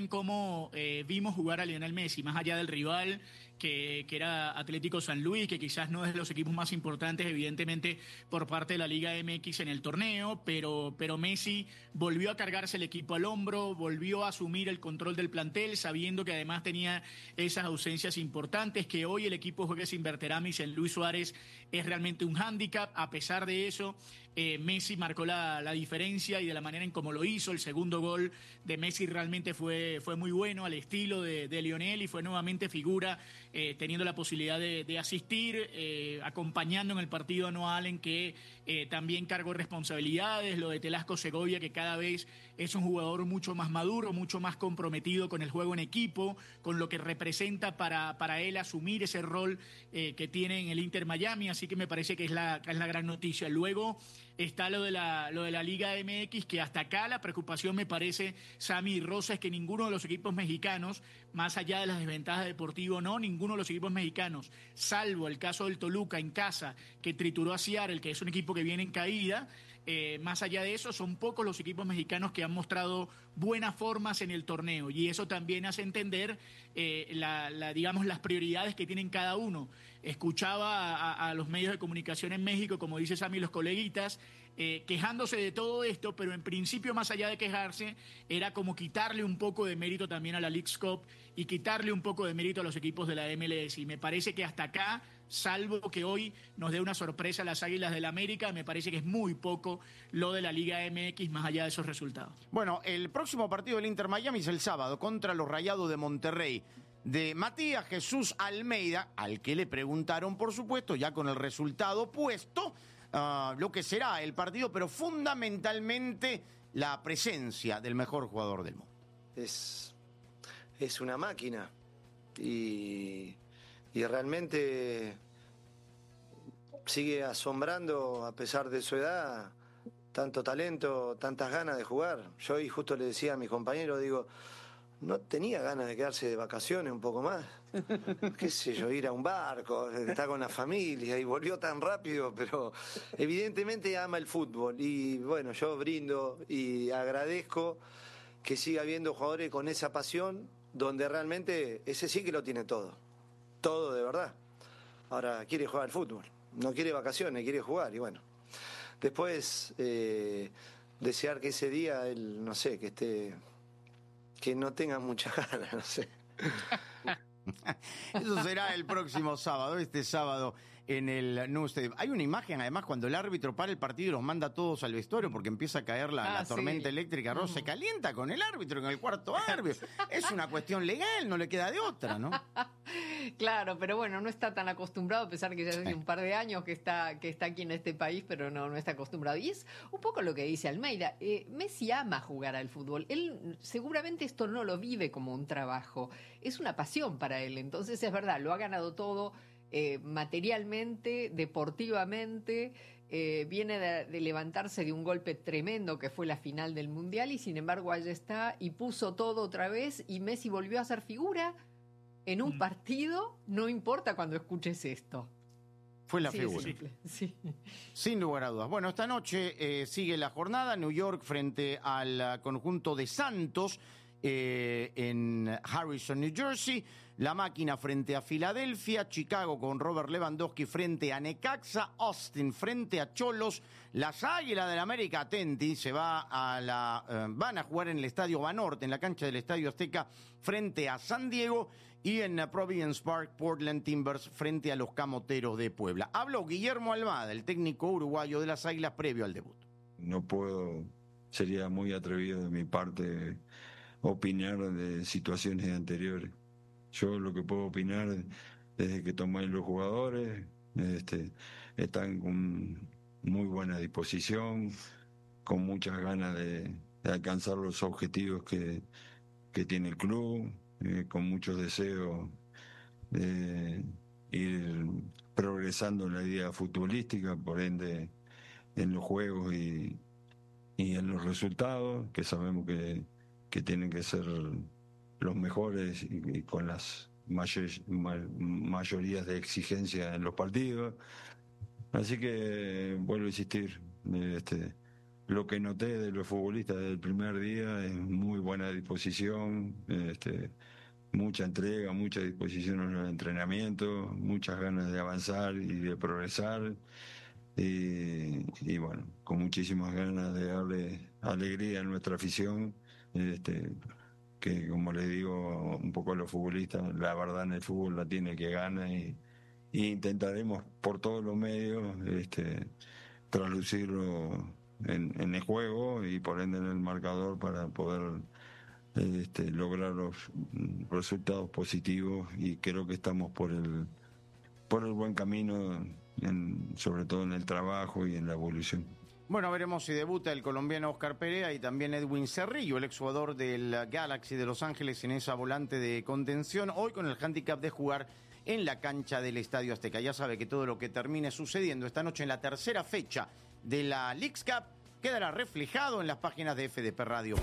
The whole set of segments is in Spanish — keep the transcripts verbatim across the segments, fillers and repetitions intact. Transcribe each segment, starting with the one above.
en cómo eh, vimos jugar a Lionel Messi, más allá del rival, que, que era Atlético San Luis, que quizás no es de los equipos más importantes, evidentemente, por parte de la Liga M X en el torneo, pero, pero Messi volvió a cargarse el equipo al hombro, volvió a asumir el control del plantel, sabiendo que además tenía esas ausencias importantes, que hoy el equipo juegue sin Berterame y sin Luis Suárez es realmente un hándicap. A pesar de eso, eh, Messi marcó la, la diferencia, y de la manera en cómo lo hizo. El segundo gol de Messi realmente fue, fue muy bueno, al estilo de, de Lionel, y fue nuevamente figura, eh, teniendo la posibilidad de, de asistir, eh, acompañando en el partido a Noah Allen, que eh, también cargó responsabilidades, lo de Telasco Segovia, que cada vez es un jugador mucho más maduro, mucho más comprometido con el juego en equipo, con lo que representa para, para él asumir ese rol eh, que tiene en el Inter Miami, así que me parece que es la, que es la gran noticia. Luego está lo de la, lo de la Liga M X, que hasta acá la preocupación, me parece, Sammy y Rosa, es que ninguno de los equipos mexicanos, más allá de las desventajas deportivas, no, ninguno de los equipos mexicanos, salvo el caso del Toluca en casa, que trituró a Seattle, que es un equipo que viene en caída, eh, más allá de eso, son pocos los equipos mexicanos que han mostrado buenas formas en el torneo, y eso también hace entender eh, la, la, digamos, las prioridades que tienen cada uno. Escuchaba a, a los medios de comunicación en México, como dice Sammy, los coleguitas, eh, quejándose de todo esto, pero en principio, más allá de quejarse, era como quitarle un poco de mérito también a la Leagues Cup y quitarle un poco de mérito a los equipos de la M L S, y me parece que hasta acá, salvo que hoy nos dé una sorpresa a las Águilas del América, me parece que es muy poco lo de la Liga M X, más allá de esos resultados. Bueno, el próximo partido del Inter Miami es el sábado contra los Rayados de Monterrey, de Matías Jesús Almeida, al que le preguntaron, por supuesto, ya con el resultado puesto, uh, lo que será el partido, pero fundamentalmente la presencia del mejor jugador del mundo. Es, es una máquina, y, y realmente sigue asombrando, a pesar de su edad, tanto talento, tantas ganas de jugar. Yo hoy justo le decía a mis compañeros, digo, no tenía ganas de quedarse de vacaciones un poco más, qué sé yo, ir a un barco, estar con la familia, y volvió tan rápido, pero evidentemente ama el fútbol, y bueno, yo brindo y agradezco que siga habiendo jugadores con esa pasión, donde realmente ese sí que lo tiene todo, todo de verdad. Ahora quiere jugar al fútbol, no quiere vacaciones, quiere jugar, y bueno, después eh, desear que ese día él, no sé, que esté... que no tenga muchas ganas, no sé. Eso será el próximo sábado, este sábado en el Nou Stadium. Hay una imagen, además, cuando el árbitro para el partido y los manda a todos al vestuario porque empieza a caer la, Ah, la tormenta sí. eléctrica. Ross se calienta con el árbitro en el cuarto árbitro. Es una cuestión legal, no le queda de otra, ¿no? Claro, pero bueno, no está tan acostumbrado, a pesar que ya hace un par de años que está, que está aquí en este país, pero no, no está acostumbrado. Y es un poco lo que dice Almeida. Eh, Messi ama jugar al fútbol. Él seguramente esto no lo vive como un trabajo. Es una pasión para él. Entonces es verdad, lo ha ganado todo eh, materialmente, deportivamente. Eh, viene de, de levantarse de un golpe tremendo que fue la final del Mundial, y sin embargo allá está y puso todo otra vez, y Messi volvió a ser figura en un partido, no importa cuando escuches esto. Fue la Sí, figura. simple, sí. Sin lugar a dudas. Bueno, esta noche eh, sigue la jornada. New York frente al conjunto de Santos eh, en Harrison, New Jersey. La Máquina frente a Filadelfia. Chicago con Robert Lewandowski frente a Necaxa. Austin frente a Cholos. Las Águilas del América, atenti, se va a la, eh, van a jugar en el Estadio Banorte, en la cancha del Estadio Azteca, frente a San Diego. Y en Providence Park, Portland Timbers frente a los Camoteros de Puebla. Habló Guillermo Almada, el técnico uruguayo de las Águilas, previo al debut. No puedo, sería muy atrevido de mi parte opinar de situaciones anteriores. Yo lo que puedo opinar desde que tomé los jugadores, este, están con muy buena disposición, con muchas ganas de, de alcanzar los objetivos que, que tiene el club. Eh, con muchos deseos de ir progresando en la idea futbolística, por ende en los juegos y, y en los resultados, que sabemos que, que tienen que ser los mejores y, y con las mayor, ma, mayorías de exigencia en los partidos. Así que vuelvo a insistir, este, lo que noté de los futbolistas del primer día es muy buena disposición, este, mucha entrega, mucha disposición en el entrenamiento, muchas ganas de avanzar y de progresar. Y, y bueno, con muchísimas ganas de darle alegría a nuestra afición, este, que como les digo un poco a los futbolistas, la verdad en el fútbol la tiene que gana y, y intentaremos por todos los medios este, traducirlo en, en el juego y por ende en el marcador para poder este, lograr los resultados positivos, y creo que estamos por el por el buen camino, en, sobre todo en el trabajo y en la evolución. Bueno, veremos si debuta el colombiano Oscar Perea y también Edwin Cerrillo, el exjugador del Galaxy de Los Ángeles, en esa volante de contención, hoy con el hándicap de jugar en la cancha del Estadio Azteca. Ya sabe que todo lo que termine sucediendo esta noche en la tercera fecha de la Leagues Cup quedará reflejado en las páginas de F D P Radio.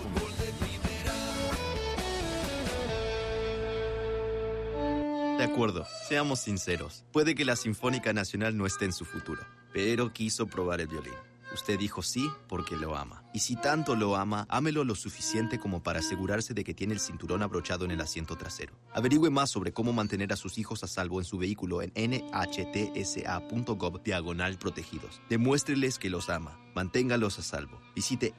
De acuerdo, seamos sinceros. Puede que la Sinfónica Nacional no esté en su futuro, pero quiso probar el violín. Usted dijo sí porque lo ama. Y si tanto lo ama, ámelo lo suficiente como para asegurarse de que tiene el cinturón abrochado en el asiento trasero. Averigüe más sobre cómo mantener a sus hijos a salvo en su vehículo en nhtsa.gov diagonal protegidos. Demuéstreles que los ama. Manténgalos a salvo. Visite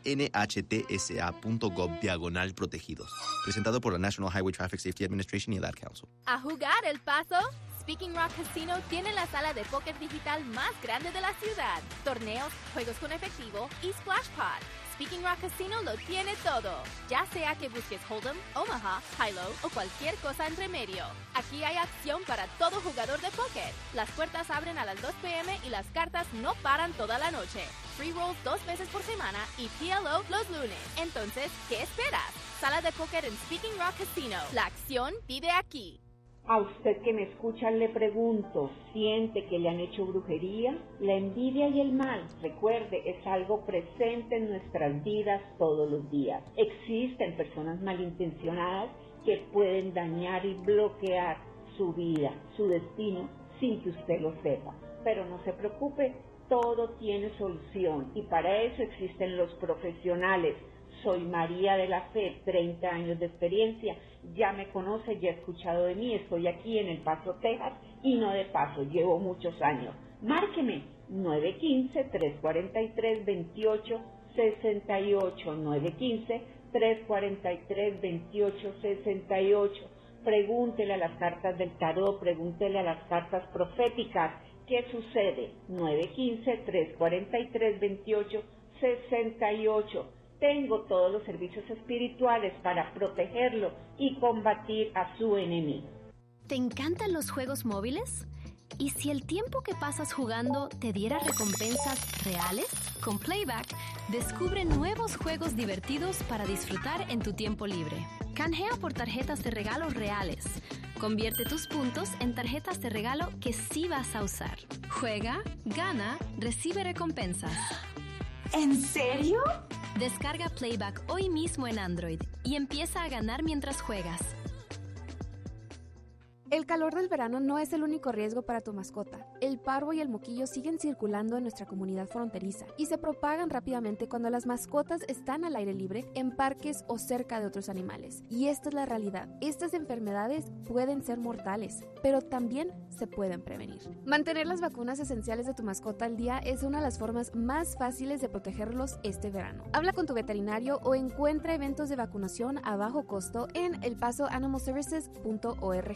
nhtsa.gov diagonal protegidos. Presentado por la National Highway Traffic Safety Administration y el Ad Council. ¿A jugar El Paso? Speaking Rock Casino tiene la sala de póker digital más grande de la ciudad. Torneos, juegos con efectivo y Splash Pod. Speaking Rock Casino lo tiene todo. Ya sea que busques Hold'em, Omaha, High-Low o cualquier cosa entre medio. Aquí hay acción para todo jugador de póker. Las puertas abren a las dos p m y las cartas no paran toda la noche. Free rolls dos veces por semana y P L O los lunes. Entonces, ¿qué esperas? Sala de póker en Speaking Rock Casino. La acción vive aquí. A usted que me escucha le pregunto, ¿siente que le han hecho brujería? La envidia y el mal, recuerde, es algo presente en nuestras vidas todos los días. Existen personas malintencionadas que pueden dañar y bloquear su vida, su destino, sin que usted lo sepa. Pero no se preocupe, todo tiene solución y para eso existen los profesionales. Soy María de la Fe, treinta años de experiencia, ya me conoce, ya ha escuchado de mí, estoy aquí en El Paso, Texas, y no de paso, llevo muchos años. Márqueme, nueve uno cinco, tres cuatro tres, dos ocho seis ocho, nueve uno cinco, tres cuatro tres, dos ocho seis ocho. Pregúntele a las cartas del tarot, pregúntele a las cartas proféticas, ¿qué sucede? nueve uno cinco, tres cuatro tres, dos ocho seis ocho. Tengo todos los servicios espirituales para protegerlo y combatir a su enemigo. ¿Te encantan los juegos móviles? ¿Y si el tiempo que pasas jugando te diera recompensas reales? Con Playback, descubre nuevos juegos divertidos para disfrutar en tu tiempo libre. Canjea por tarjetas de regalo reales. Convierte tus puntos en tarjetas de regalo que sí vas a usar. Juega, gana, recibe recompensas. ¿En serio? Descarga Playback hoy mismo en Android y empieza a ganar mientras juegas. El calor del verano no es el único riesgo para tu mascota. El parvo y el moquillo siguen circulando en nuestra comunidad fronteriza y se propagan rápidamente cuando las mascotas están al aire libre, en parques o cerca de otros animales. Y esta es la realidad. Estas enfermedades pueden ser mortales, pero también se pueden prevenir. Mantener las vacunas esenciales de tu mascota al día es una de las formas más fáciles de protegerlos este verano. Habla con tu veterinario o encuentra eventos de vacunación a bajo costo en el paso animal services punto org.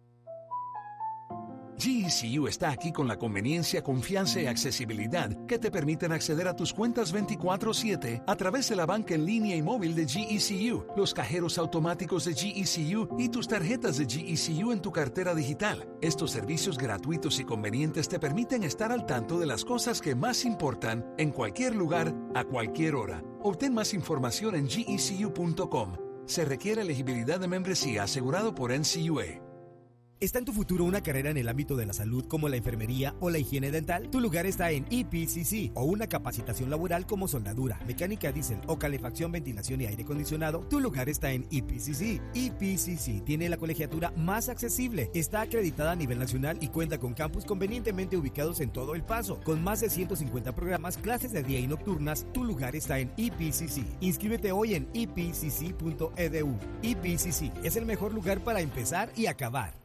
G E C U está aquí con la conveniencia, confianza y accesibilidad que te permiten acceder a tus cuentas veinticuatro siete a través de la banca en línea y móvil de G E C U, los cajeros automáticos de G E C U y tus tarjetas de G E C U en tu cartera digital. Estos servicios gratuitos y convenientes te permiten estar al tanto de las cosas que más importan en cualquier lugar, a cualquier hora. Obtén más información en G E C U punto com. Se requiere elegibilidad de membresía asegurado por N C U A. ¿Está en tu futuro una carrera en el ámbito de la salud como la enfermería o la higiene dental? Tu lugar está en E P C C, o una capacitación laboral como soldadura, mecánica diésel o calefacción, ventilación y aire acondicionado. Tu lugar está en E P C C. E P C C tiene la colegiatura más accesible, está acreditada a nivel nacional y cuenta con campus convenientemente ubicados en todo El Paso. Con más de ciento cincuenta programas, clases de día y nocturnas, tu lugar está en E P C C. Inscríbete hoy en e p c c punto e d u. E P C C es el mejor lugar para empezar y acabar.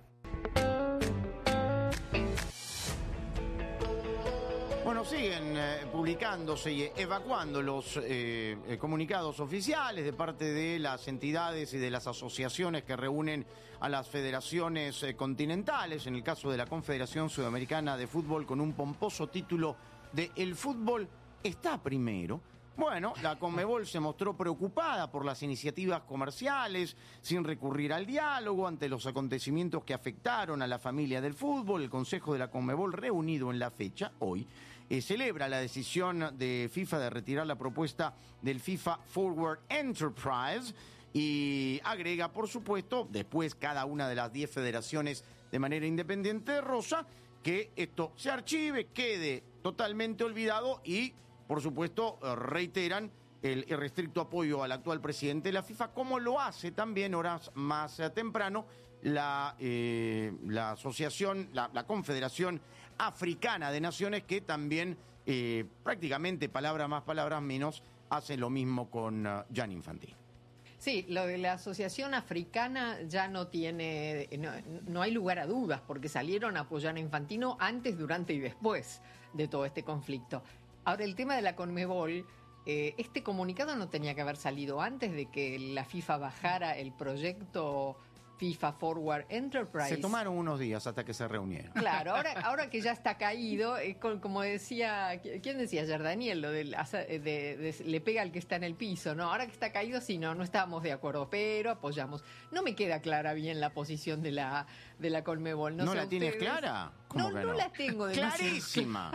Bueno, siguen eh, publicándose y evacuando los eh, eh, comunicados oficiales de parte de las entidades y de las asociaciones que reúnen a las federaciones eh, continentales, en el caso de la Confederación Sudamericana de Fútbol, con un pomposo título de El fútbol está primero. Bueno, la Conmebol se mostró preocupada por las iniciativas comerciales, sin recurrir al diálogo ante los acontecimientos que afectaron a la familia del fútbol. El Consejo de la Conmebol, reunido en la fecha, hoy, eh, celebra la decisión de FIFA de retirar la propuesta del FIFA Forward Enterprise y agrega, por supuesto, después cada una de las diez federaciones de manera independiente de Rosa, que esto se archive, quede totalmente olvidado y, por supuesto, reiteran el irrestricto apoyo al actual presidente de la FIFA, como lo hace también horas más temprano la, eh, la asociación, la, la Confederación Africana de Naciones, que también eh, prácticamente, palabras más, palabras menos, hace lo mismo con uh, Gianni Infantino. Sí, lo de la Asociación Africana ya no tiene, no, no hay lugar a dudas, porque salieron a apoyar a Infantino antes, durante y después de todo este conflicto. Ahora, el tema de la Conmebol, eh, este comunicado no tenía que haber salido antes de que la FIFA bajara el proyecto FIFA Forward Enterprise. Se tomaron unos días hasta que se reunieron. Claro, ahora, ahora que ya está caído, eh, con, como decía, ¿quién decía ayer? Daniel, lo del, de, de, de, le pega al que está en el piso, ¿no? Ahora que está caído, sí, no, no estábamos de acuerdo, pero apoyamos. No me queda clara bien la posición de la, de la Conmebol. ¿No, ¿No sé la tienes ustedes? clara? No, no, no la tengo demasiado. Clarísima.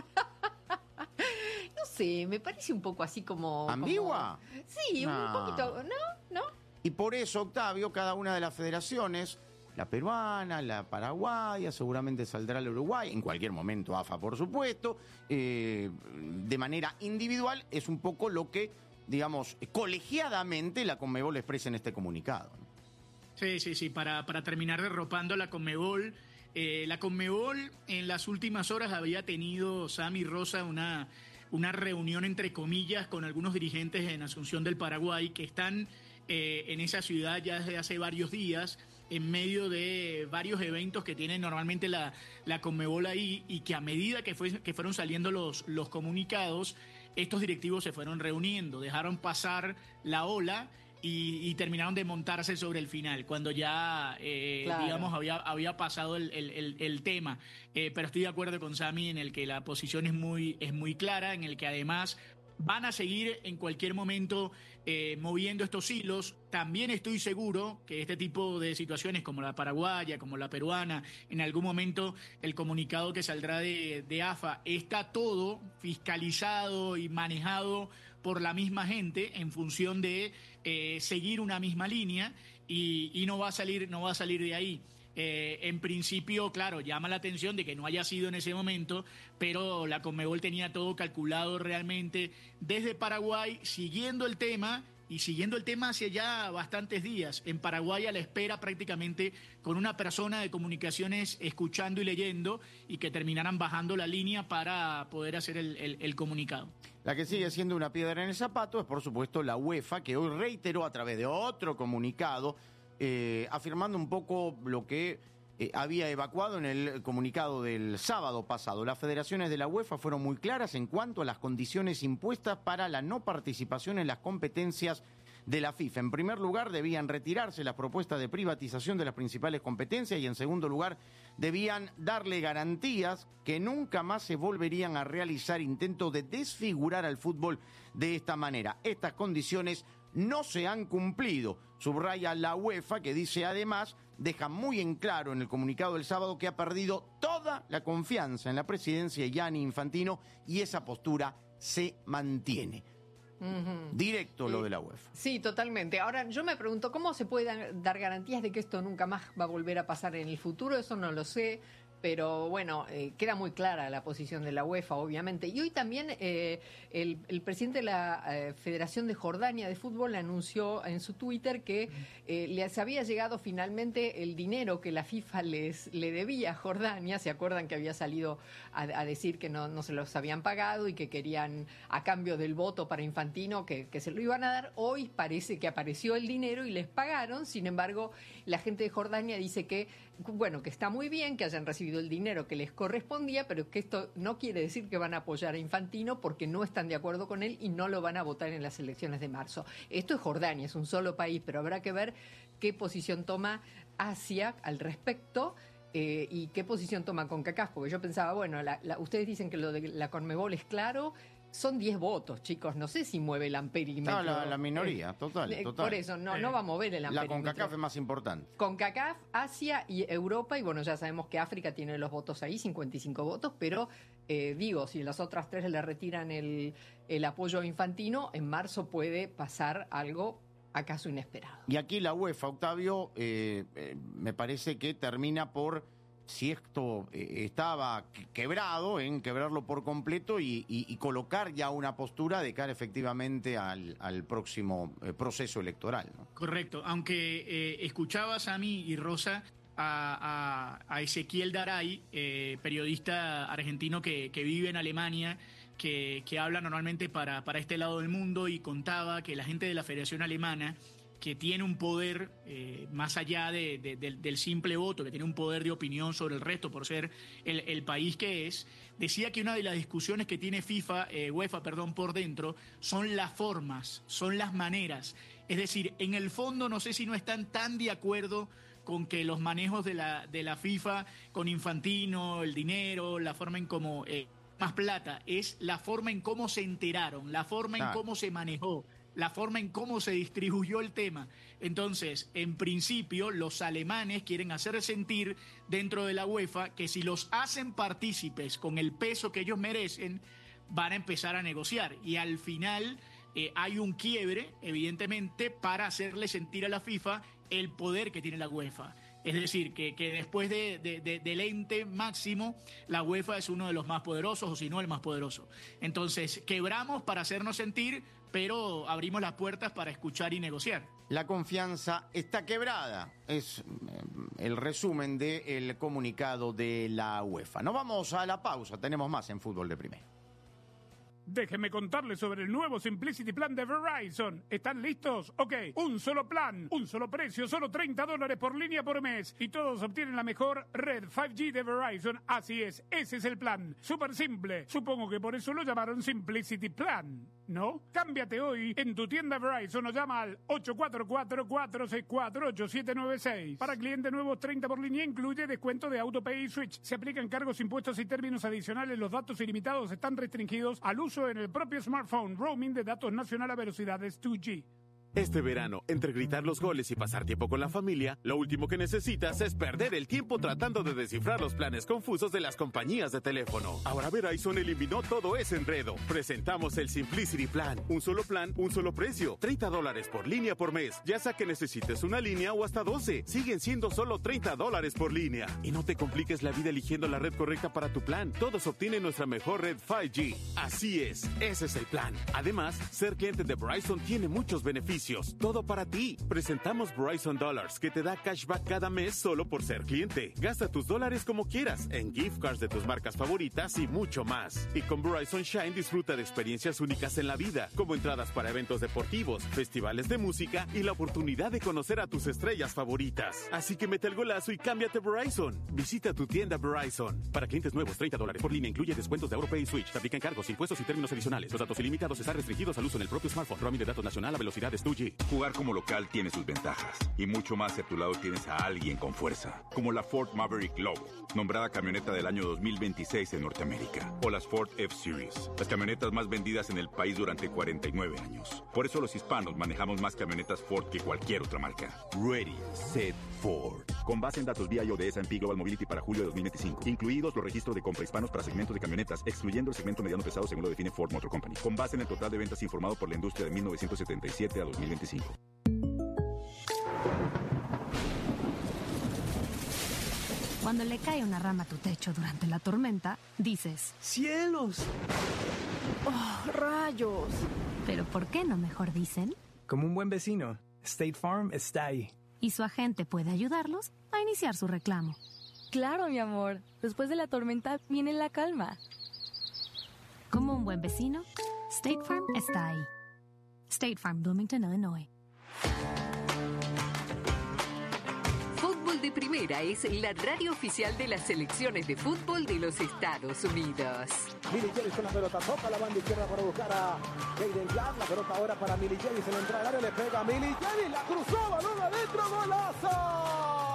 No sé, me parece un poco así como... ¿Ambigua? Como, sí, no. un poquito, ¿no? ¿No? Y por eso, Octavio, cada una de las federaciones, la peruana, la paraguaya, seguramente saldrá la Uruguay, en cualquier momento A F A, por supuesto, eh, de manera individual, es un poco lo que, digamos, colegiadamente la Conmebol expresa en este comunicado, ¿no? Sí, sí, sí, para, para terminar derropando la Conmebol, eh, la Conmebol en las últimas horas había tenido, Sammy Rosa, una, una reunión entre comillas con algunos dirigentes en Asunción del Paraguay que están eh, en esa ciudad ya desde hace varios días, en medio de varios eventos que tiene normalmente la, la Conmebol ahí, y que a medida que, fue, que fueron saliendo los, los comunicados, estos directivos se fueron reuniendo, dejaron pasar la ola y, y terminaron de montarse sobre el final, cuando ya, eh, claro. digamos, había, había pasado el, el, el, el tema. Eh, pero estoy de acuerdo con Sammy en el que la posición es muy, es muy clara, en el que además van a seguir en cualquier momento eh, moviendo estos hilos. También estoy seguro que este tipo de situaciones, como la paraguaya, como la peruana, en algún momento el comunicado que saldrá de, de A F A está todo fiscalizado y manejado por la misma gente en función de eh, seguir una misma línea, y, y no va a salir, no va a salir de ahí. Eh, en principio, claro, llama la atención de que no haya sido en ese momento, pero la Conmebol tenía todo calculado realmente desde Paraguay, siguiendo el tema y siguiendo el tema hace ya bastantes días. En Paraguay a la espera prácticamente con una persona de comunicaciones escuchando y leyendo, y que terminaran bajando la línea para poder hacer el, el, el comunicado. La que sigue siendo una piedra en el zapato es, por supuesto, la UEFA, que hoy reiteró a través de otro comunicado, Eh, afirmando un poco lo que eh, había evacuado en el comunicado del sábado pasado. Las federaciones de la UEFA fueron muy claras en cuanto a las condiciones impuestas para la no participación en las competencias de la FIFA. En primer lugar, debían retirarse las propuestas de privatización de las principales competencias, y en segundo lugar, debían darle garantías que nunca más se volverían a realizar intentos de desfigurar al fútbol de esta manera. Estas condiciones no se han cumplido, subraya la UEFA, que dice además, deja muy en claro en el comunicado del sábado, que ha perdido toda la confianza en la presidencia de Gianni Infantino, y esa postura se mantiene. Uh-huh. Directo lo eh, de la UEFA. Sí, totalmente. Ahora, yo me pregunto, ¿cómo se pueden dar garantías de que esto nunca más va a volver a pasar en el futuro? Eso no lo sé. Pero bueno, eh, queda muy clara la posición de la UEFA, obviamente. Y hoy también eh, el, el presidente de la eh, Federación de Jordania de Fútbol anunció en su Twitter que eh, les había llegado finalmente el dinero que la FIFA les le debía a Jordania. ¿Se acuerdan que había salido a, a decir que no, no se los habían pagado y que querían, a cambio del voto para Infantino, que, que se lo iban a dar? Hoy parece que apareció el dinero y les pagaron. Sin embargo, la gente de Jordania dice que, bueno, que está muy bien que hayan recibido el dinero que les correspondía, pero que esto no quiere decir que van a apoyar a Infantino porque no están de acuerdo con él y no lo van a votar en las elecciones de marzo. Esto es Jordania, es un solo país, pero habrá que ver qué posición toma Asia al respecto. Eh, y qué posición toma CONCACAF, porque yo pensaba, bueno, la, la, ustedes dicen que lo de la CONMEBOL es claro. Son diez votos, chicos. No sé si mueve el amperímetro. No, la, la minoría, eh, total, eh, total. Por eso, no, no va a mover el amperímetro. La CONCACAF es más importante. CONCACAF, Asia y Europa. Y bueno, ya sabemos que África tiene los votos ahí, cincuenta y cinco votos. Pero, eh, digo, si las otras tres le retiran el, el apoyo a Infantino, en marzo puede pasar algo acaso inesperado. Y aquí la UEFA, Octavio, eh, eh, me parece que termina por... si esto eh, estaba quebrado, en quebrarlo por completo y, y, y colocar ya una postura de cara efectivamente al, al próximo eh, proceso electoral, ¿no? Correcto, aunque eh, escuchabas a mí y Rosa a, a, a Ezequiel Daray, eh, periodista argentino que, que vive en Alemania, que, que habla normalmente para, para este lado del mundo, y contaba que la gente de la Federación Alemana, que tiene un poder eh, más allá de, de, de, del simple voto, que tiene un poder de opinión sobre el resto por ser el, el país que es, decía que una de las discusiones que tiene FIFA, eh, UEFA, perdón, por dentro, son las formas, son las maneras. Es decir, en el fondo no sé si no están tan de acuerdo con que los manejos de la, de la FIFA con Infantino, el dinero, la forma en cómo... Eh, más plata, es la forma en cómo se enteraron, la forma en cómo se manejó, la forma en cómo se distribuyó el tema. Entonces, en principio, los alemanes quieren hacer sentir dentro de la UEFA que si los hacen partícipes con el peso que ellos merecen, van a empezar a negociar. Y al final eh, hay un quiebre, evidentemente, para hacerle sentir a la FIFA el poder que tiene la UEFA. Es decir, que, que después de, de, de, del ente máximo, la UEFA es uno de los más poderosos, o si no el más poderoso. Entonces, quebramos para hacernos sentir, pero abrimos las puertas para escuchar y negociar. La confianza está quebrada, es el resumen del comunicado de la UEFA. Nos vamos a la pausa, tenemos más en Fútbol de Primera. Déjenme contarles sobre el nuevo Simplicity Plan de Verizon. ¿Están listos? Ok, un solo plan, un solo precio, solo treinta dólares por línea por mes. Y todos obtienen la mejor red cinco G de Verizon. Así es, ese es el plan. Súper simple. Supongo que por eso lo llamaron Simplicity Plan, ¿no? Cámbiate hoy en tu tienda Verizon o llama al ocho cuatro cuatro, cuatro seis cuatro, ocho siete nueve seis. Para clientes nuevos, treinta por línea incluye descuento de AutoPay y Switch. Se aplican cargos, impuestos y términos adicionales. Los datos ilimitados están restringidos al uso en el propio smartphone. Roaming de datos nacional a velocidades dos G. Este verano, entre gritar los goles y pasar tiempo con la familia, lo último que necesitas es perder el tiempo tratando de descifrar los planes confusos de las compañías de teléfono. Ahora Verizon eliminó todo ese enredo. Presentamos el Simplicity Plan. Un solo plan, un solo precio. treinta dólares por línea por mes. Ya sea que necesites una línea o hasta doce. Siguen siendo solo treinta dólares por línea. Y no te compliques la vida eligiendo la red correcta para tu plan. Todos obtienen nuestra mejor red cinco G. Así es, ese es el plan. Además, ser cliente de Verizon tiene muchos beneficios. Todo para ti. Presentamos Verizon Dollars, que te da cashback cada mes solo por ser cliente. Gasta tus dólares como quieras, en gift cards de tus marcas favoritas y mucho más. Y con Verizon Shine disfruta de experiencias únicas en la vida, como entradas para eventos deportivos, festivales de música y la oportunidad de conocer a tus estrellas favoritas. Así que mete el golazo y cámbiate Verizon. Visita tu tienda Verizon. Para clientes nuevos, treinta dólares por línea incluye descuentos de AutoPay y Switch. Se aplican cargos, impuestos y términos adicionales. Los datos ilimitados están restringidos al uso en el propio smartphone. Roaming de datos nacional a velocidades dos G. Jugar como local tiene sus ventajas y mucho más si a tu lado tienes a alguien con fuerza, como la Ford Maverick Lobo, nombrada camioneta del año dos mil veintiséis en Norteamérica, o las Ford F-Series, las camionetas más vendidas en el país durante cuarenta y nueve años. Por eso los hispanos manejamos más camionetas Ford que cualquier otra marca. Ready, set, Ford. con base en datos V I O de S and P Global Mobility para julio de dos mil veinticinco, incluidos los registros de compra hispanos para segmentos de camionetas, excluyendo el segmento mediano pesado según lo define Ford Motor Company, con base en el total de ventas informado por la industria de mil novecientos setenta y siete a dos mil veinticinco. Cuando le cae una rama a tu techo durante la tormenta, dices: ¡cielos! ¡Oh, rayos! ¿Pero por qué no mejor dicen? Como un buen vecino, State Farm está ahí. Y su agente puede ayudarlos a iniciar su reclamo. Claro, mi amor. Después de la tormenta viene la calma. Como un buen vecino, State Farm está ahí. State Farm, Bloomington, Illinois. Fútbol de Primera es la radio oficial de las selecciones de fútbol de los Estados Unidos. Milly Jellis con la pelota, toca la banda izquierda para buscar a Jaden Clark. La pelota ahora para Milly Jellis en la entrada al área, le pega a Milly Jellis, la cruzó, balón adentro, golazo.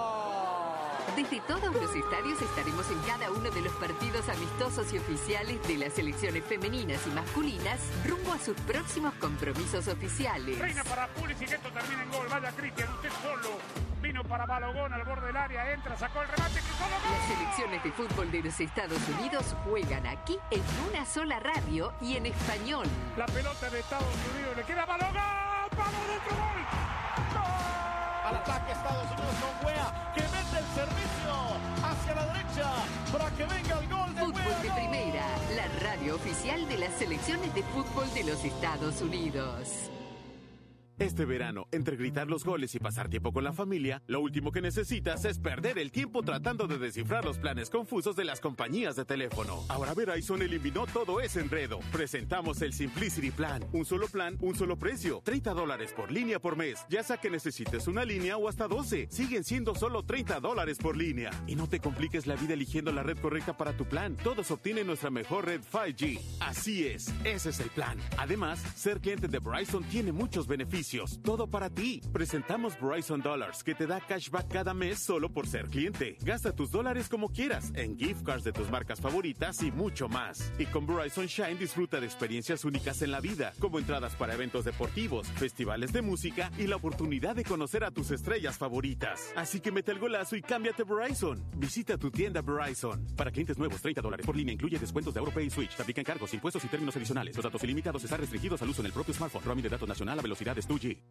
Desde todos los estadios estaremos en cada uno de los partidos amistosos y oficiales de las selecciones femeninas y masculinas rumbo a sus próximos compromisos oficiales. Reina para Pulisic, que esto termina en gol. Vaya Cristian, usted solo. Vino para Balogón al borde del área, entra, sacó el remate, cruzó los goles. Las selecciones de fútbol de los Estados Unidos juegan aquí en una sola radio y en español. La pelota de Estados Unidos le queda a Balogón. ¡Vamos, otro gol! ¡Gol! Al ataque Estados Unidos con Wea, que mete el servicio hacia la derecha para que venga el gol de Fútbol Wea. de ¡Gol! Primera, la radio oficial de las selecciones de fútbol de los Estados Unidos. Este verano, entre gritar los goles y pasar tiempo con la familia, lo último que necesitas es perder el tiempo tratando de descifrar los planes confusos de las compañías de teléfono. Ahora Verizon eliminó todo ese enredo. Presentamos el Simplicity Plan. Un solo plan, un solo precio. treinta dólares por línea por mes. Ya sea que necesites una línea o hasta doce. Siguen siendo solo treinta dólares por línea. Y no te compliques la vida eligiendo la red correcta para tu plan. Todos obtienen nuestra mejor red cinco G. Así es, ese es el plan. Además, ser cliente de Verizon tiene muchos beneficios. Todo para ti. Presentamos Verizon Dollars, que te da cashback cada mes solo por ser cliente. Gasta tus dólares como quieras, en gift cards de tus marcas favoritas y mucho más. Y con Verizon Shine disfruta de experiencias únicas en la vida, como entradas para eventos deportivos, festivales de música y la oportunidad de conocer a tus estrellas favoritas. Así que mete el golazo y cámbiate Verizon. Visita tu tienda Verizon. Para clientes nuevos, treinta dólares por línea incluye descuentos de AuroPay y Switch. Te aplican cargos, impuestos y términos adicionales. Los datos ilimitados están restringidos al uso en el propio smartphone. Roaming de datos nacional a velocidades dos G.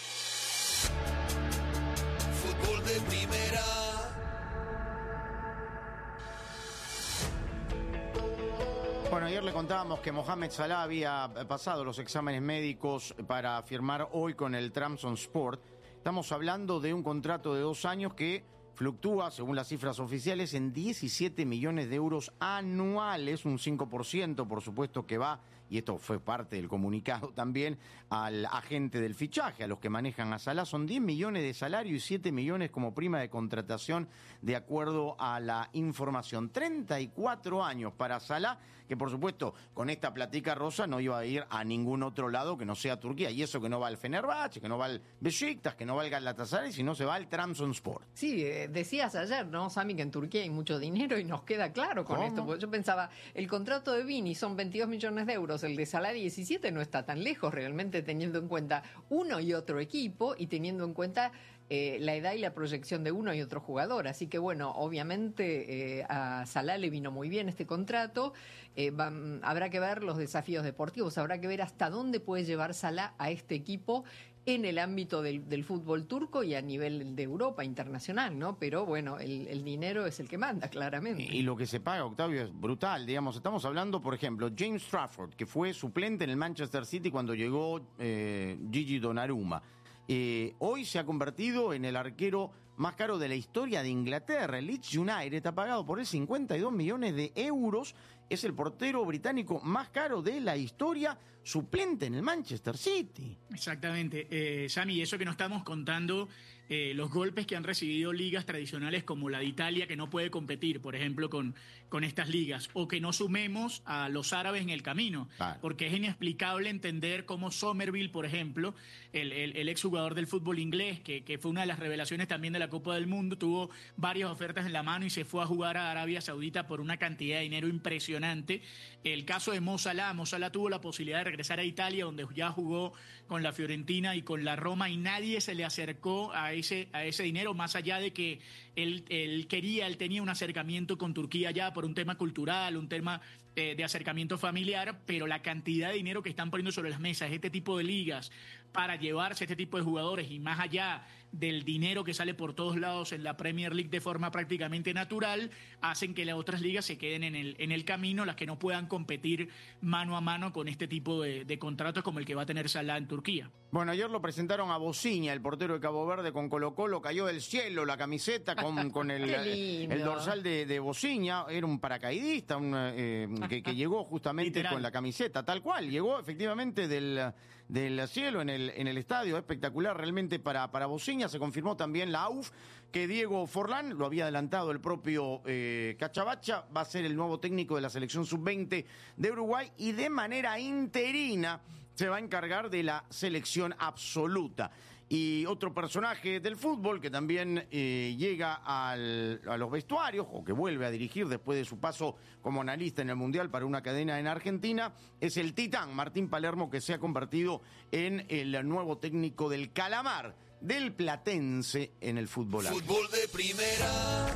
Fútbol de Primera. Bueno, ayer le contábamos que Mohamed Salah había pasado los exámenes médicos para firmar hoy con el Trabzonspor. Estamos hablando de un contrato de dos años que fluctúa, según las cifras oficiales, en diecisiete millones de euros anuales, un cinco por ciento, por supuesto, que va, y esto fue parte del comunicado también, al agente del fichaje, a los que manejan a Salah. Son diez millones de salario y siete millones como prima de contratación, de acuerdo a la información. treinta y cuatro años para Salah, que por supuesto, con esta platica rosa no iba a ir a ningún otro lado que no sea Turquía. Y eso que no va al Fenerbahce, que no va al Beşiktaş, que no va al Galatasaray, sino se va al Trabzonspor. Sí, eh, decías ayer, ¿no, Sami, que en Turquía hay mucho dinero y nos queda claro con ¿Cómo? esto? Porque yo pensaba, el contrato de Vini son veintidós millones de euros, el de Salah diecisiete, no está tan lejos realmente, teniendo en cuenta uno y otro equipo y teniendo en cuenta eh, la edad y la proyección de uno y otro jugador. Así que bueno, obviamente eh, a Salah le vino muy bien este contrato. Eh, van, habrá que ver los desafíos deportivos, habrá que ver hasta dónde puede llevar Salah a este equipo en el ámbito del, del fútbol turco y a nivel de Europa internacional, ¿no? Pero bueno, el, el dinero es el que manda, claramente. Y lo que se paga, Octavio, es brutal, digamos. Estamos hablando, por ejemplo, James Trafford, que fue suplente en el Manchester City cuando llegó eh, Gigi Donnarumma. Eh, hoy se ha convertido en el arquero más caro de la historia de Inglaterra. El Leeds United ha pagado por él cincuenta y dos millones de euros. Es el portero británico más caro de la historia, suplente en el Manchester City. Exactamente. Eh, Sami, eso que nos estamos contando, eh, los golpes que han recibido ligas tradicionales como la de Italia, que no puede competir, por ejemplo, con, con estas ligas, o que no sumemos a los árabes en el camino, Claro. porque es inexplicable entender cómo Somerville, por ejemplo, el, el, el exjugador del fútbol inglés, que, que fue una de las revelaciones también de la Copa del Mundo, tuvo varias ofertas en la mano y se fue a jugar a Arabia Saudita por una cantidad de dinero impresionante. El caso de Mo Salah, Mo Salah tuvo la posibilidad de regresar a Italia, donde ya jugó con la Fiorentina y con la Roma, y nadie se le acercó a ese, a ese dinero, más allá de que él, él quería, él tenía un acercamiento con Turquía ya por un tema cultural, un tema eh, de acercamiento familiar, pero la cantidad de dinero que están poniendo sobre las mesas este tipo de ligas para llevarse a este tipo de jugadores, y más allá del dinero que sale por todos lados en la Premier League de forma prácticamente natural, hacen que las otras ligas se queden en el, en el camino, las que no puedan competir mano a mano con este tipo de, de contratos como el que va a tener Salah en Turquía. Bueno, ayer lo presentaron a Bociña, el portero de Cabo Verde con Colo Colo, cayó del cielo la camiseta con, con el, el dorsal de, de Bociña, era un paracaidista un, eh, que, que llegó justamente Literal. con la camiseta, tal cual, llegó efectivamente del, del cielo en el, en el estadio, espectacular realmente para, para Bociña. Se confirmó también la A U F que Diego Forlán, lo había adelantado el propio eh, Cachabacha, va a ser el nuevo técnico de la selección sub veinte de Uruguay y de manera interina se va a encargar de la selección absoluta. Y otro personaje del fútbol que también eh, llega al, a los vestuarios, o que vuelve a dirigir después de su paso como analista en el Mundial para una cadena en Argentina, es el titán Martín Palermo, que se ha convertido en el nuevo técnico del Calamar, del Platense en el fútbol. Fútbol de primera.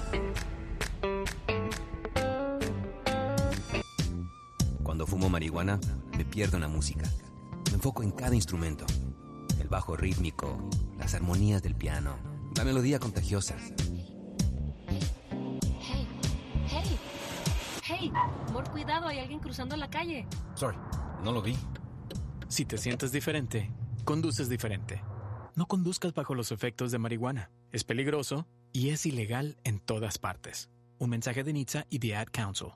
Cuando fumo marihuana, me pierdo en la música. Me enfoco en cada instrumento. El bajo rítmico, las armonías del piano, la melodía contagiosa. Hey, hey, hey, amor, cuidado, hay alguien cruzando la calle. Sorry, no lo vi. Si te sientes diferente, conduces diferente. No conduzcas bajo los efectos de marihuana. Es peligroso y es ilegal en todas partes. Un mensaje de N H T S A y The Ad Council.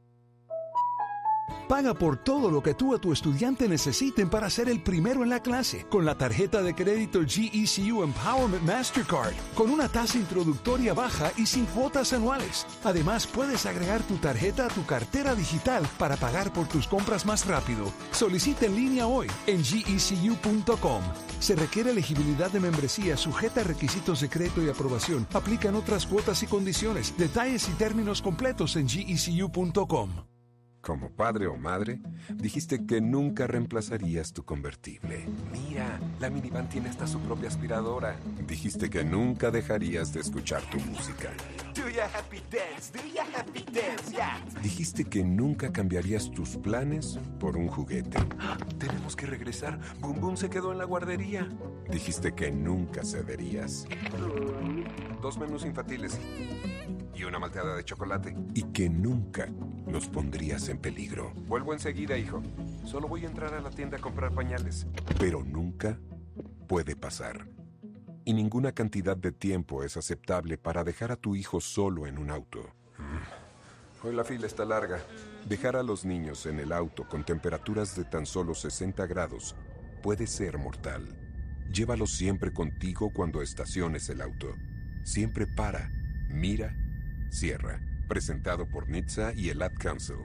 Paga por todo lo que tú o tu estudiante necesiten para ser el primero en la clase con la tarjeta de crédito G E C U Empowerment Mastercard, con una tasa introductoria baja y sin cuotas anuales. Además, puedes agregar tu tarjeta a tu cartera digital para pagar por tus compras más rápido. Solicita en línea hoy en G E C U punto com. Se requiere elegibilidad de membresía sujeta a requisitos de crédito y aprobación. Aplican otras cuotas y condiciones. Detalles y términos completos en G E C U punto com. Como padre o madre, dijiste que nunca reemplazarías tu convertible. Mira, la minivan tiene hasta su propia aspiradora. Dijiste que nunca dejarías de escuchar tu música. Do ya happy dance, do ya happy dance, yeah. Dijiste que nunca cambiarías tus planes por un juguete. Tenemos que regresar. Boom Boom se quedó en la guardería. Dijiste que nunca cederías. Dos menús infantiles y una malteada de chocolate. Y que nunca nos pondrías en peligro. Vuelvo enseguida, hijo. Solo voy a entrar a la tienda a comprar pañales. Pero nunca puede pasar. Y ninguna cantidad de tiempo es aceptable para dejar a tu hijo solo en un auto. Hoy la fila está larga. Dejar a los niños en el auto con temperaturas de tan solo sesenta grados puede ser mortal. Llévalos siempre contigo cuando estaciones el auto. Siempre para, mira, cierra. Presentado por N H T S A y el Ad Council.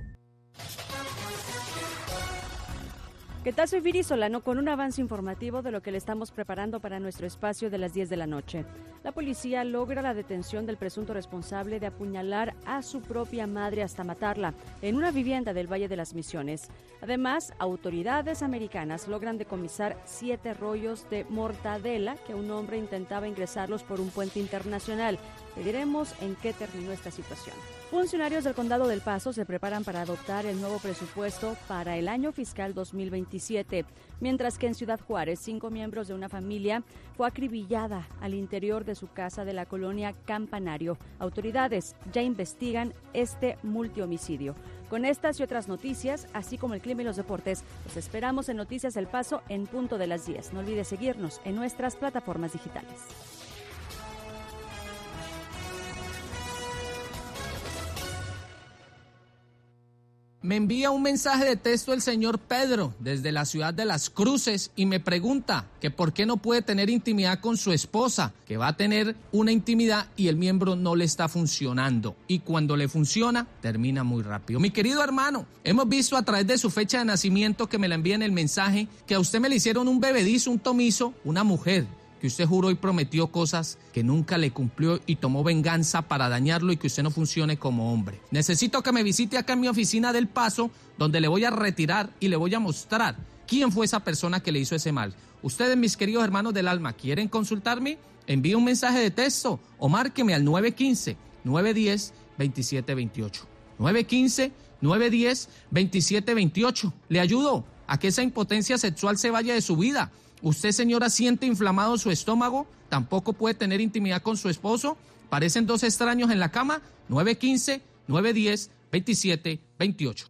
¿Qué tal? Soy Viri Solano con un avance informativo de lo que le estamos preparando para nuestro espacio de las diez de la noche. La policía logra la detención del presunto responsable de apuñalar a su propia madre hasta matarla en una vivienda del Valle de las Misiones. Además, autoridades americanas logran decomisar siete rollos de mortadela que un hombre intentaba ingresarlos por un puente internacional. Le diremos en qué terminó esta situación. Funcionarios del Condado del Paso se preparan para adoptar el nuevo presupuesto para el año fiscal dos mil veintisiete, mientras que en Ciudad Juárez, cinco miembros de una familia fue acribillada al interior de su casa de la colonia Campanario. Autoridades ya investigan este multihomicidio. Con estas y otras noticias, así como el clima y los deportes, los esperamos en Noticias El Paso en punto de las diez. No olvides seguirnos en nuestras plataformas digitales. Me envía un mensaje de texto el señor Pedro desde la ciudad de Las Cruces y me pregunta que por qué no puede tener intimidad con su esposa, que va a tener una intimidad y el miembro no le está funcionando. Y cuando le funciona, termina muy rápido. Mi querido hermano, hemos visto a través de su fecha de nacimiento que me la envía en el mensaje que a usted me le hicieron un bebedizo, un tomizo, una mujer, que usted juró y prometió cosas que nunca le cumplió y tomó venganza para dañarlo y que usted no funcione como hombre. Necesito que me visite acá en mi oficina del Paso, donde le voy a retirar y le voy a mostrar quién fue esa persona que le hizo ese mal. Ustedes, mis queridos hermanos del alma, ¿quieren consultarme? Envíe un mensaje de texto o márqueme al nueve uno cinco, nueve uno cero, dos siete dos ocho. nueve uno cinco, nueve uno cero, dos siete dos ocho. Le ayudo a que esa impotencia sexual se vaya de su vida. Usted, señora, siente inflamado su estómago, tampoco puede tener intimidad con su esposo. Parecen dos extraños en la cama. nueve uno cinco, nueve uno cero, dos siete dos ocho.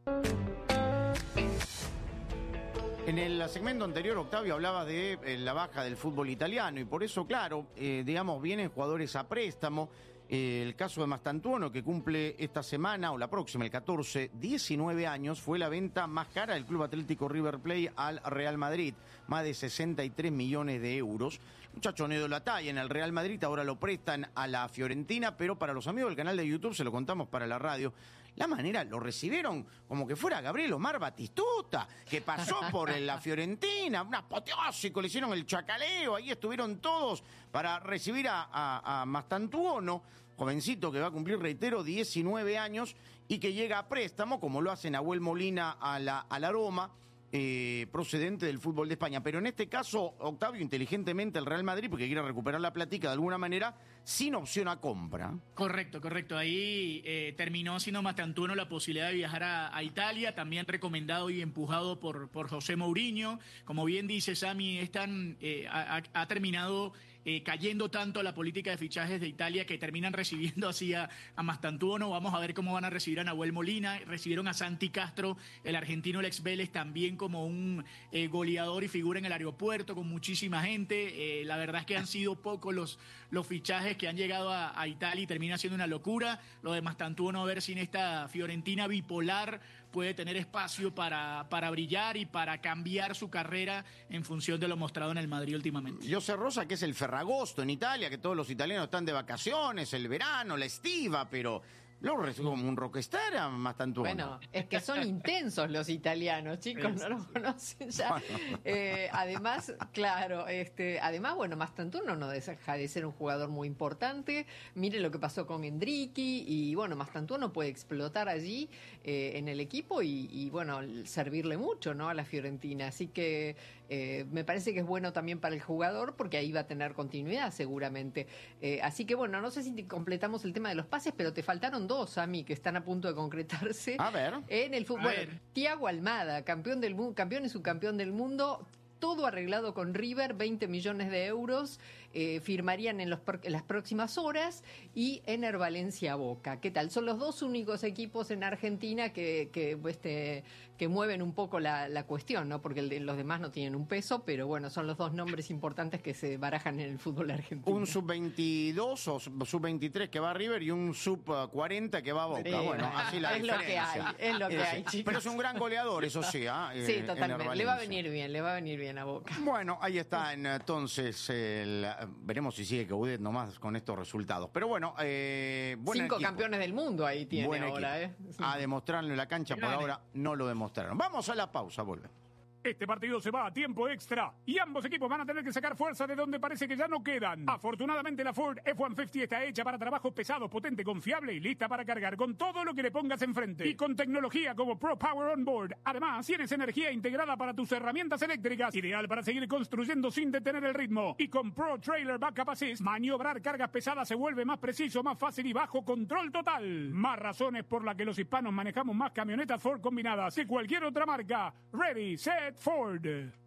En el segmento anterior, Octavio, hablaba de eh, la baja del fútbol italiano y por eso, claro, eh, digamos, vienen jugadores a préstamo. Eh, el caso de Mastantuono, que cumple esta semana o la próxima, el catorce, diecinueve años, fue la venta más cara del Club Atlético River Plate al Real Madrid, más de sesenta y tres millones de euros. Muchacho no dio la talla en el Real Madrid, ahora lo prestan a la Fiorentina, pero para los amigos del canal de YouTube, se lo contamos para la radio, la manera, lo recibieron como que fuera Gabriel Omar Batistuta, que pasó por la Fiorentina, una apoteósico, le hicieron el chacaleo, ahí estuvieron todos para recibir a, a, a Mastantuono, jovencito que va a cumplir, reitero, diecinueve años, y que llega a préstamo, como lo hace Nahuel Molina a la, a la Roma, eh, procedente del fútbol de España. Pero en este caso, Octavio, inteligentemente el Real Madrid, porque quiere recuperar la platica de alguna manera, sin opción a compra. Correcto, correcto. Ahí eh, terminó siendo Mastantuono la posibilidad de viajar a, a Italia, también recomendado y empujado por, por José Mourinho. Como bien dice Sammy, están, eh, ha, ha terminado eh, cayendo tanto la política de fichajes de Italia que terminan recibiendo así a, a Mastantuono. Vamos a ver cómo van a recibir a Nahuel Molina. Recibieron a Santi Castro, el argentino, el ex Vélez, también como un eh, goleador y figura en el aeropuerto con muchísima gente. Eh, la verdad es que han sido pocos los, los fichajes que han llegado a, a Italia y termina siendo una locura. Lo de Mastantuono, a ver si en esta Fiorentina bipolar puede tener espacio para, para brillar y para cambiar su carrera en función de lo mostrado en el Madrid últimamente. José Rosa, que es el Ferragosto en Italia, que todos los italianos están de vacaciones, el verano, la estiva, pero luego recibe como un rockstar a Mastantuono. Bueno, es que son intensos los italianos, chicos, no los conocen ya. Eh, además, claro, este, además, bueno, Mastantuono no deja de ser un jugador muy importante. Mire lo que pasó con Endricky y, bueno, Mastantuono puede explotar allí eh, en el equipo y, y, bueno, servirle mucho, ¿no?, a la Fiorentina. Así que eh, me parece que es bueno también para el jugador porque ahí va a tener continuidad seguramente. Eh, así que, bueno, no sé si completamos el tema de los pases, pero te faltaron dos, a mí, que están a punto de concretarse. A ver. En el fútbol. Bueno, Thiago Almada, campeón del mundo, campeón y subcampeón del mundo, todo arreglado con River, veinte millones de euros, eh, firmarían en, los, en las próximas horas, y Ener Valencia Boca. ¿Qué tal? Son los dos únicos equipos en Argentina que, que, este, que mueven un poco la, la cuestión, ¿no? Porque el, los demás no tienen un peso, pero bueno, son los dos nombres importantes que se barajan en el fútbol argentino. Un sub veintidós o sub veintitrés que va a River y un sub cuarenta que va a Boca. Sí, bueno, así la es diferencia. Lo que hay, es lo que es, hay, chicos. Pero es un gran goleador, eso sí. ¿eh? Sí, totalmente. Le va a venir bien, le va a venir bien a Boca. Bueno, ahí está entonces, el, veremos si sigue Coudet nomás con estos resultados. Pero bueno, eh, buen Cinco equipo. Campeones del mundo ahí tiene buen ahora, equipo. ¿eh? Sí. A demostrarlo en la cancha, por ahora no lo demostraron. Vamos a la pausa, volvemos. Este partido se va a tiempo extra y ambos equipos van a tener que sacar fuerza de donde parece que ya no quedan. Afortunadamente la Ford F ciento cincuenta está hecha para trabajos pesados, potente, confiable y lista para cargar con todo lo que le pongas enfrente. Y con tecnología como Pro Power On Board. Además, tienes energía integrada para tus herramientas eléctricas, ideal para seguir construyendo sin detener el ritmo. Y con Pro Trailer Backup Assist, maniobrar cargas pesadas se vuelve más preciso, más fácil y bajo control total. Más razones por las que los hispanos manejamos más camionetas Ford combinadas que cualquier otra marca. Ready, set, Ford.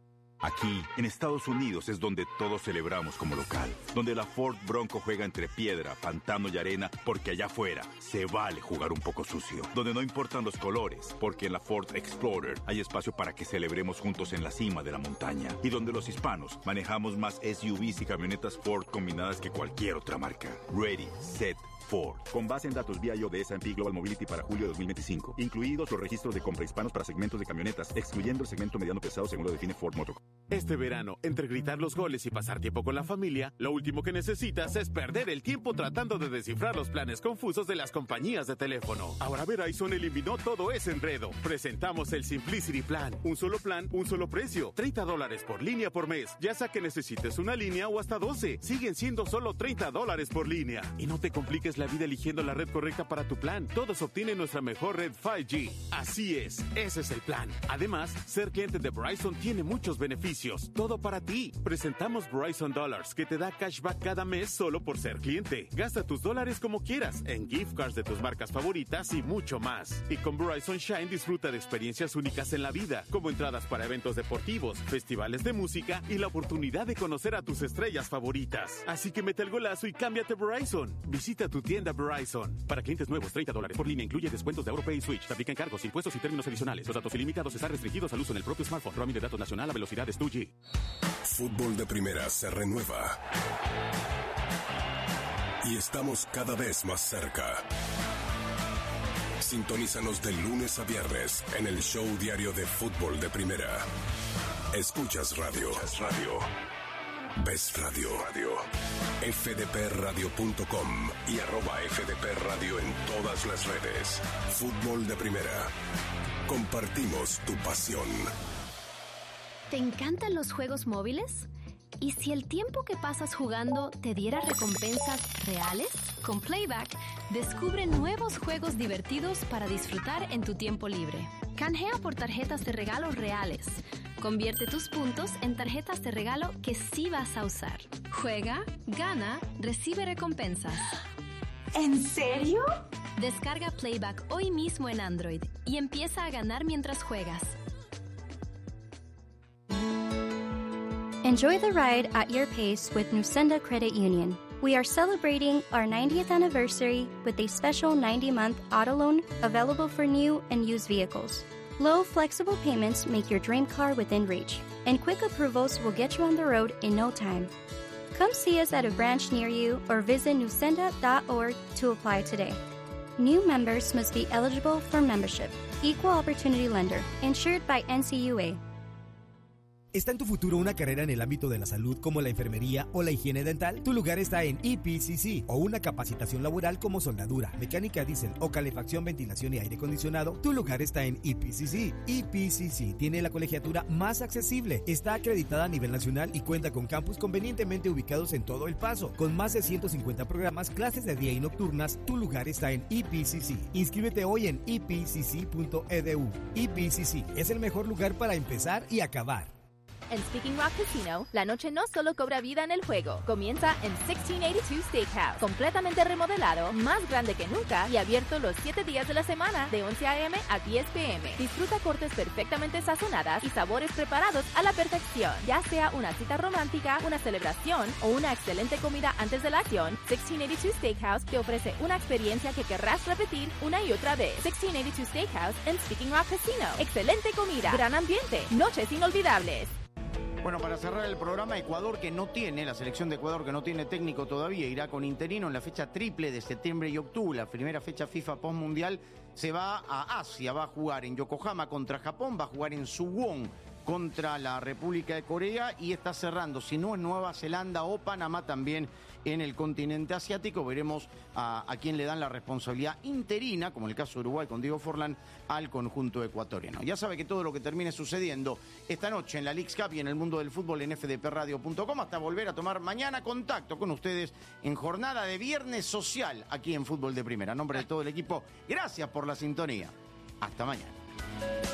Aquí, en Estados Unidos, es donde todos celebramos como local. Donde la Ford Bronco juega entre piedra, pantano y arena, porque allá afuera se vale jugar un poco sucio. Donde no importan los colores, porque en la Ford Explorer hay espacio para que celebremos juntos en la cima de la montaña. Y donde los hispanos manejamos más S U Vs y camionetas Ford combinadas que cualquier otra marca. Ready, set, Ford. Con base en datos V I O de S and P Global Mobility para julio de dos mil veinticinco. Incluidos los registros de compra hispanos para segmentos de camionetas, excluyendo el segmento mediano pesado según lo define Ford Motor. Este verano, entre gritar los goles y pasar tiempo con la familia, lo último que necesitas es perder el tiempo tratando de descifrar los planes confusos de las compañías de teléfono. Ahora Verizon eliminó todo ese enredo. Presentamos el Simplicity Plan. Un solo plan, un solo precio. treinta dólares por línea por mes. Ya sea que necesites una línea o hasta doce. Siguen siendo solo treinta dólares por línea. Y no te compliques la vida eligiendo la red correcta para tu plan. Todos obtienen nuestra mejor red cinco G. Así es, ese es el plan. Además, ser cliente de Verizon tiene muchos beneficios. Todo para ti. Presentamos Verizon Dollars, que te da cashback cada mes solo por ser cliente. Gasta tus dólares como quieras, en gift cards de tus marcas favoritas y mucho más. Y con Verizon Shine disfruta de experiencias únicas en la vida, como entradas para eventos deportivos, festivales de música y la oportunidad de conocer a tus estrellas favoritas. Así que mete el golazo y cámbiate Verizon. Visita tu tienda Verizon. Para clientes nuevos, treinta dólares por línea incluye descuentos de AutoPay y Switch. Te aplican cargos, impuestos y términos adicionales. Los datos ilimitados están restringidos al uso en el propio smartphone. Roaming de datos nacional a velocidades dos G. Fútbol de Primera se renueva. Y estamos cada vez más cerca. Sintonízanos de lunes a viernes en el show diario de Fútbol de Primera. Escuchas radio. Escuchas radio. Ves radio. Radio. F D P radio punto com y arroba F D P Radio en todas las redes. Fútbol de Primera. Compartimos tu pasión. ¿Te encantan los juegos móviles? ¿Y si el tiempo que pasas jugando te diera recompensas reales? Con Playback, descubre nuevos juegos divertidos para disfrutar en tu tiempo libre. Canjea por tarjetas de regalo reales. Convierte tus puntos en tarjetas de regalo que sí vas a usar. Juega, gana, recibe recompensas. ¿En serio? Descarga Playback hoy mismo en Android y empieza a ganar mientras juegas. Enjoy the ride at your pace with Nusenda Credit Union. We are celebrating our ninetieth anniversary with a special ninety-month auto loan available for new and used vehicles. Low, flexible payments make your dream car within reach, and quick approvals will get you on the road in no time. Come see us at a branch near you or visit nusenda dot org to apply today. New members must be eligible for membership. Equal Opportunity Lender, insured by N C U A. ¿Está en tu futuro una carrera en el ámbito de la salud como la enfermería o la higiene dental? Tu lugar está en E P C C, o una capacitación laboral como soldadura, mecánica diésel o calefacción, ventilación y aire acondicionado. Tu lugar está en E P C C. E P C C tiene la colegiatura más accesible, está acreditada a nivel nacional y cuenta con campus convenientemente ubicados en todo El Paso. Con más de ciento cincuenta programas, clases de día y nocturnas, tu lugar está en E P C C. Inscríbete hoy en e p c c punto e d u. E P C C es el mejor lugar para empezar y acabar. En Speaking Rock Casino, la noche no solo cobra vida en el juego, comienza en sixteen eighty-two Steakhouse, completamente remodelado, más grande que nunca y abierto los siete días de la semana, de once a m a diez p m Disfruta cortes perfectamente sazonadas y sabores preparados a la perfección. Ya sea una cita romántica, una celebración o una excelente comida antes de la acción, sixteen eighty-two Steakhouse te ofrece una experiencia que querrás repetir una y otra vez. sixteen eighty-two Steakhouse en Speaking Rock Casino. Excelente comida, gran ambiente, noches inolvidables. Bueno, para cerrar el programa, Ecuador, que no tiene, la selección de Ecuador que no tiene técnico todavía, irá con interino en la fecha triple de septiembre y octubre. La primera fecha FIFA postmundial se va a Asia, va a jugar en Yokohama contra Japón, va a jugar en Suwon contra la República de Corea y está cerrando, si no es Nueva Zelanda o Panamá, también en el continente asiático. Veremos a, a quién le dan la responsabilidad interina, como en el caso de Uruguay con Diego Forlán, al conjunto ecuatoriano. Ya sabe que todo lo que termine sucediendo esta noche en la Leagues Cup y en el mundo del fútbol en f d p radio punto com, hasta volver a tomar mañana contacto con ustedes en jornada de viernes social aquí en Fútbol de Primera. A nombre de todo el equipo, gracias por la sintonía. Hasta mañana.